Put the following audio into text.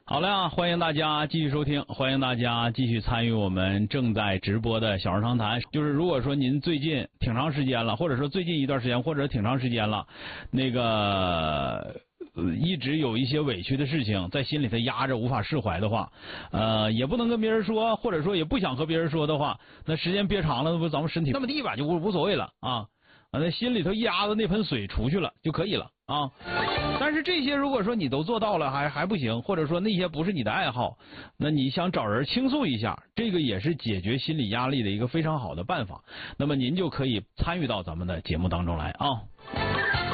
好了啊，欢迎大家继续收听，欢迎大家继续参与我们正在直播的小人长谈。就是如果说您最近挺长时间了，或者说最近一段时间，或者挺长时间了，那个一直有一些委屈的事情在心里头压着，无法释怀的话，也不能跟别人说，或者说也不想和别人说的话，那时间憋长了，不咱们身体那么地吧，就无所谓了啊。那心里头压的那盆水出去了就可以了啊。但是这些如果说你都做到了还不行，或者说那些不是你的爱好，那你想找人倾诉一下，这个也是解决心理压力的一个非常好的办法。那么您就可以参与到咱们的节目当中来啊。